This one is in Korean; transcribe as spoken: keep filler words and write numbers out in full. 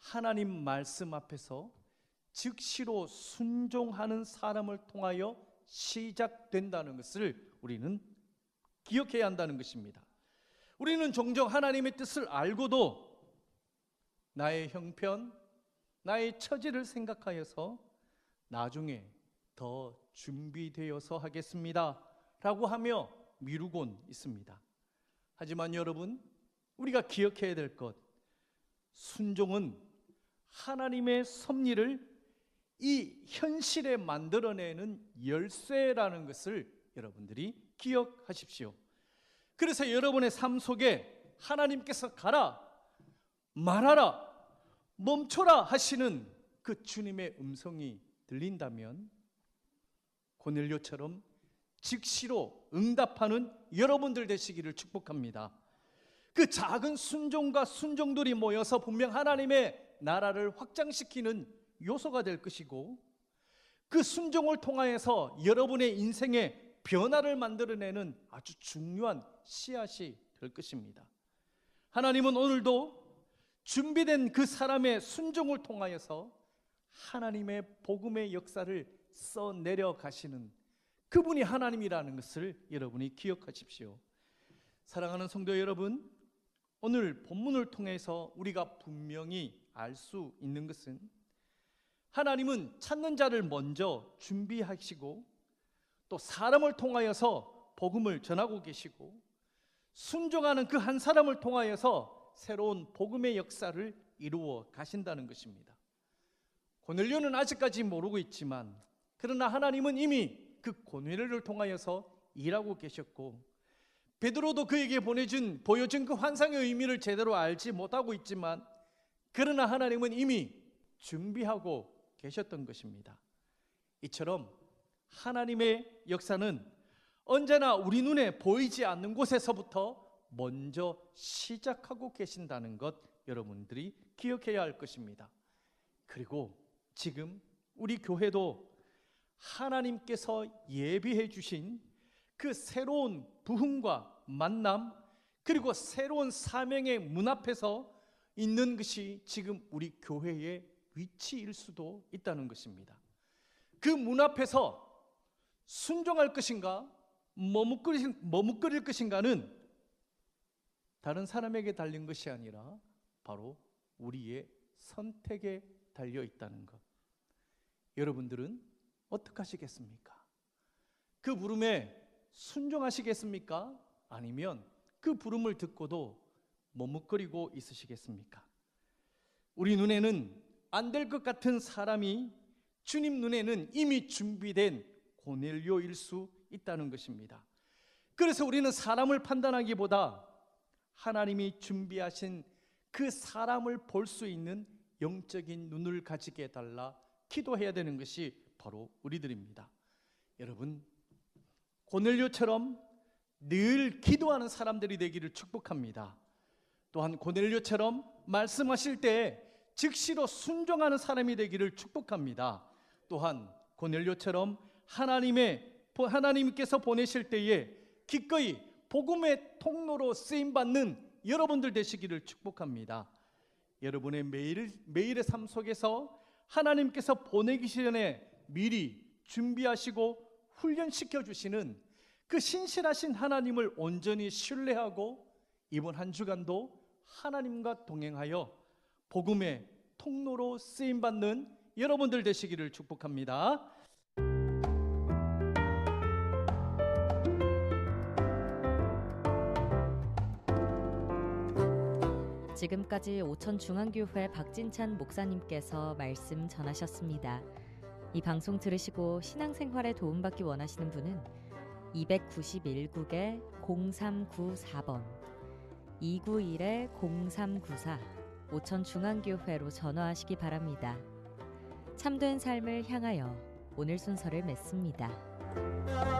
하나님 말씀 앞에서 즉시로 순종하는 사람을 통하여 시작된다는 것을 우리는 기억해야 한다는 것입니다. 우리는 종종 하나님의 뜻을 알고도 나의 형편, 나의 처지를 생각하여서 나중에 더 준비되어서 하겠습니다 라고 하며 미루곤 있습니다. 하지만 여러분, 우리가 기억해야 될 것, 순종은 하나님의 섭리를 이 현실에 만들어내는 열쇠라는 것을 여러분들이 기억하십시오. 그래서 여러분의 삶 속에 하나님께서 가라, 말하라, 멈춰라 하시는 그 주님의 음성이 들린다면 고넬료처럼 즉시로 응답하는 여러분들 되시기를 축복합니다. 그 작은 순종과 순종들이 모여서 분명 하나님의 나라를 확장시키는 요소가 될 것이고, 그 순종을 통하여서 여러분의 인생에 변화를 만들어내는 아주 중요한 씨앗이 될 것입니다. 하나님은 오늘도 준비된 그 사람의 순종을 통하여서 하나님의 복음의 역사를 써내려 가시는 그분이 하나님이라는 것을 여러분이 기억하십시오. 사랑하는 성도 여러분, 오늘 본문을 통해서 우리가 분명히 알 수 있는 것은 하나님은 찾는 자를 먼저 준비하시고 또 사람을 통하여서 복음을 전하고 계시고 순종하는 그 한 사람을 통하여서 새로운 복음의 역사를 이루어 가신다는 것입니다. 고넬료는 아직까지 모르고 있지만 그러나 하나님은 이미 그 고넬료를 통하여서 일하고 계셨고, 베드로도 그에게 보내준 보여준 그 환상의 의미를 제대로 알지 못하고 있지만 그러나 하나님은 이미 준비하고 계셨던 것입니다. 이처럼 하나님의 역사는 언제나 우리 눈에 보이지 않는 곳에서부터 먼저 시작하고 계신다는 것 여러분들이 기억해야 할 것입니다. 그리고 지금 우리 교회도 하나님께서 예비해 주신 그 새로운 부흥과 만남, 그리고 새로운 사명의 문 앞에서 있는 것이 지금 우리 교회의 위치일 수도 있다는 것입니다. 그 문 앞에서 순종할 것인가 머뭇거릴, 머뭇거릴 것인가는 다른 사람에게 달린 것이 아니라 바로 우리의 선택에 달려 있다는 것. 여러분들은 어떻게 하시겠습니까? 그 부름에 순종하시겠습니까? 아니면 그 부름을 듣고도 머뭇거리고 있으시겠습니까? 우리 눈에는 안 될 것 같은 사람이 주님 눈에는 이미 준비된 고넬료일 수 있다는 것입니다. 그래서 우리는 사람을 판단하기보다 하나님이 준비하신 그 사람을 볼 수 있는 영적인 눈을 가지게 해달라 기도해야 되는 것이 바로 우리들입니다. 여러분, 고넬료처럼 늘 기도하는 사람들이 되기를 축복합니다. 또한 고넬료처럼 말씀하실 때 즉시로 순종하는 사람이 되기를 축복합니다. 또한 고넬료처럼 하나님의 하나님께서 보내실 때에 기꺼이 복음의 통로로 쓰임 받는 여러분들 되시기를 축복합니다. 여러분의 매일 매일의 삶 속에서 하나님께서 보내기 전에 미리 준비하시고 훈련시켜 주시는 그 신실하신 하나님을 온전히 신뢰하고 이번 한 주간도 하나님과 동행하여 복음의 통로로 쓰임 받는 여러분들 되시기를 축복합니다. 지금까지 오천중앙교회 박진찬 목사님께서 말씀 전하셨습니다. 이 방송 들으시고 신앙생활에 도움받기 원하시는 분은 이백구십일 국에 공삼구사 번, 이구일 공삼구사 오천중앙교회로 전화하시기 바랍니다. 참된 삶을 향하여 오늘 순서를 맺습니다.